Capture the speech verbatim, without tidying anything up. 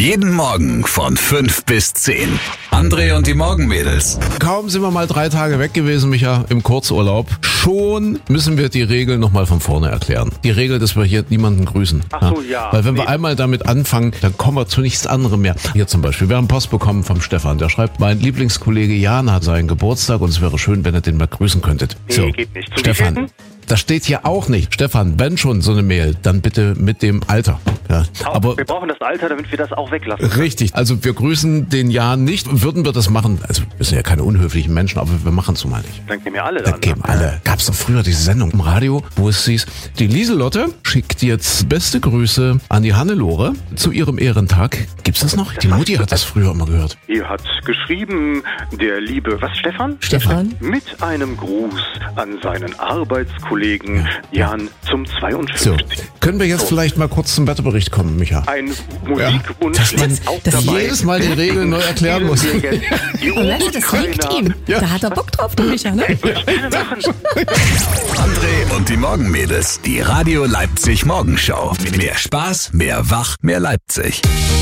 Jeden Morgen von fünf bis zehn. André und die Morgenmädels. Kaum sind wir mal drei Tage weg gewesen, Micha, im Kurzurlaub. Schon müssen wir die Regel nochmal von vorne erklären. Die Regel, dass wir hier niemanden grüßen. Ach so, ja. Weil wenn wir Nee. einmal damit anfangen, dann kommen wir zu nichts anderem mehr. Hier zum Beispiel, wir haben Post bekommen vom Stefan. Der schreibt, mein Lieblingskollege Jan hat seinen Geburtstag und es wäre schön, wenn ihr den mal grüßen könntet. Nee, geht nicht. Zu Stefan, wievielten? das steht hier auch nicht. Stefan, wenn schon so eine Mail, dann bitte mit dem Alter. Ja, aber wir brauchen das Alter, damit wir das auch weglassen. richtig, also wir grüßen den Jan nicht. Würden wir das machen, also wir sind ja keine unhöflichen Menschen, aber wir machen es so mal nicht. Dann geben wir alle Da dann. geben alle. Gab es doch früher diese Sendung im Radio, wo es hieß, die Lieselotte schickt jetzt beste Grüße an die Hannelore zu ihrem Ehrentag. Gibt's das noch? Die Mutti hat das früher immer gehört. Hier hat geschrieben, der liebe, was, Stefan? Stefan. Mit einem Gruß an seinen Arbeitskollegen Jan zum So, zweiundfünfzigsten können wir jetzt vielleicht mal kurz zum Wetterbericht kommen, Micha? Ein Musikwunsch dass man ist auch dass dabei. jedes Mal die Regeln neu erklären muss. Die Und weißt du, das liegt Ukrainer. ihm. Ja. Da hat er Bock drauf, der Micha, ne? Gerne machen. André und die Morgenmädels. Die Radio Leipzig Morgenshow. Mehr Spaß, mehr Wach, mehr Leipzig.